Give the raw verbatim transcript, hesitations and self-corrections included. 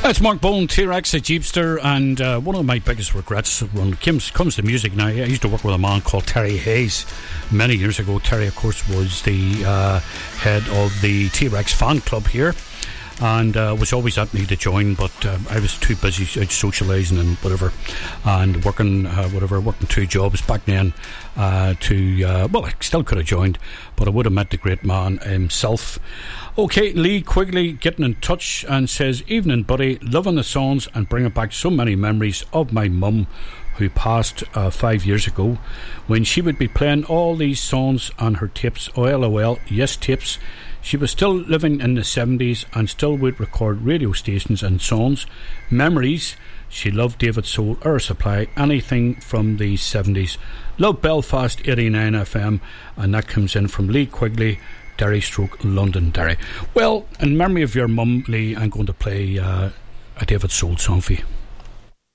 It's Mark Bowen, T-Rex, a Jeepster, and uh, one of my biggest regrets when it comes, comes to music now, I used to work with a man called Terry Hayes many years ago. Terry, of course, was the uh, head of the T-Rex fan club here, and uh, was always at me to join, but uh, I was too busy out socialising and whatever, and working uh, whatever, working two jobs back then uh, to, uh, well, I still could have joined, but I would have met the great man himself. Okay, Lee Quigley getting in touch and says, "Evening, buddy, loving the songs and bringing back so many memories of my mum who passed uh, five years ago when she would be playing all these songs on her tapes. Oh, lol, yes, tapes. She was still living in the seventies and still would record radio stations and songs. Memories. She loved David Soul, Air Supply, anything from the seventies. Love Belfast eighty-nine F M." And that comes in from Lee Quigley, Derry stroke London Derry. Well, in memory of your mum, Lee, I'm going to play uh, a David Soul song for you.